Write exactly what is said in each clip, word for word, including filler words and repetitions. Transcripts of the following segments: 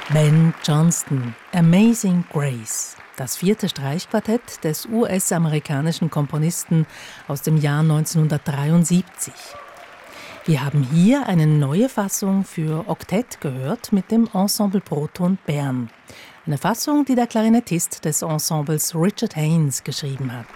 Ben Johnston, Amazing Grace, das vierte Streichquartett des U S-amerikanischen Komponisten aus dem Jahr neunzehnhundertdreiundsiebzig. Wir haben hier eine neue Fassung für Oktett gehört mit dem Ensemble Proton Bern. Eine Fassung, die der Klarinettist des Ensembles Richard Haynes geschrieben hat.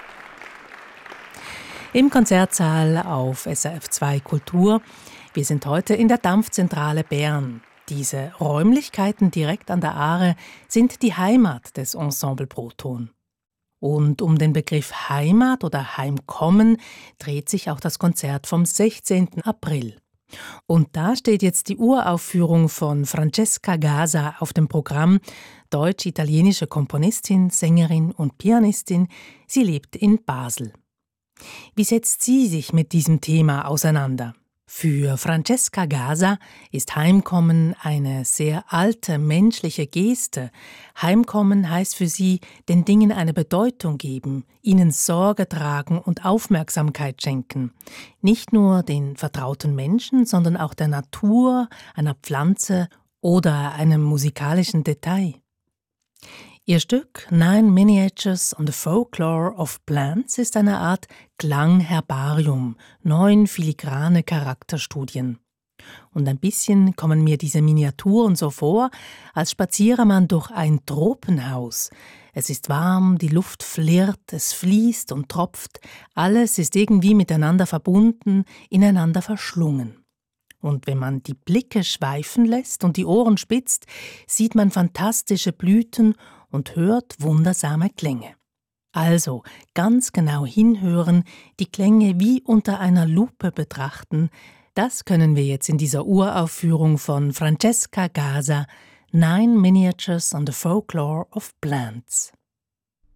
Im Konzertsaal auf S R F zwei Kultur. Wir sind heute in der Dampfzentrale Bern. Diese Räumlichkeiten direkt an der Aare sind die Heimat des Ensemble Proton. Und um den Begriff Heimat oder Heimkommen dreht sich auch das Konzert vom sechzehnten April. Und da steht jetzt die Uraufführung von Francesca Gasa auf dem Programm, deutsch-italienische Komponistin, Sängerin und Pianistin. Sie lebt in Basel. Wie setzt sie sich mit diesem Thema auseinander? Für Francesca Gasa ist Heimkommen eine sehr alte menschliche Geste. Heimkommen heißt für sie, den Dingen eine Bedeutung geben, ihnen Sorge tragen und Aufmerksamkeit schenken. Nicht nur den vertrauten Menschen, sondern auch der Natur, einer Pflanze oder einem musikalischen Detail. Ihr Stück Nine Miniatures on the Folklore of Plants ist eine Art Klangherbarium, neun filigrane Charakterstudien. Und ein bisschen kommen mir diese Miniaturen so vor, als spaziere man durch ein Tropenhaus. Es ist warm, die Luft flirrt, es fließt und tropft, alles ist irgendwie miteinander verbunden, ineinander verschlungen. Und wenn man die Blicke schweifen lässt und die Ohren spitzt, sieht man fantastische Blüten und hört wundersame Klänge. Also ganz genau hinhören, die Klänge wie unter einer Lupe betrachten, das können wir jetzt in dieser Uraufführung von Francesca Gasa, Nine Miniatures on the Folklore of Plants.